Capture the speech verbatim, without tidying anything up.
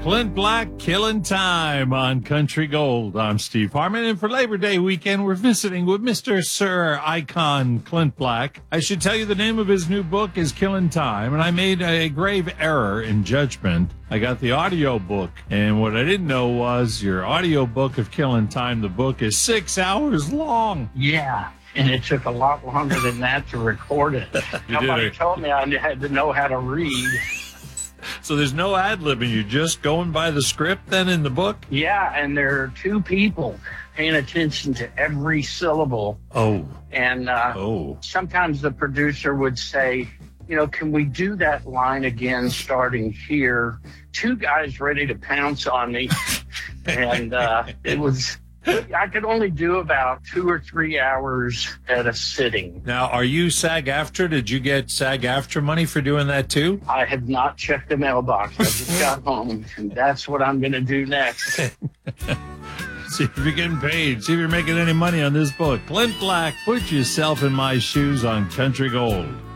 Clint Black, Killing Time on Country Gold. I'm Steve Harmon, and for Labor Day weekend, we're visiting with Mister Sir Icon Clint Black. I should tell you the name of his new book is Killing Time, and I made a grave error in judgment. I got the audio book, and what I didn't know was your audio book of Killing Time, the book is six hours long. Yeah. And it took a lot longer than that to record it. Somebody told me I had to know how to read. So there's no ad-libbing. You're just going by the script then in the book? Yeah, and there are two people paying attention to every syllable. Oh. And uh, oh. sometimes the producer would say, you know, can we do that line again starting here? Two guys ready to pounce on me. And uh, it was... I could only do about two or three hours at a sitting. Now, are you SAG-AFTRA? Did you get SAG-AFTRA money for doing that too? I have not checked the mailbox. I just got home, and that's what I'm going to do next. See if you're getting paid. See if you're making any money on this book. Clint Black, Put Yourself in My Shoes on Country Gold.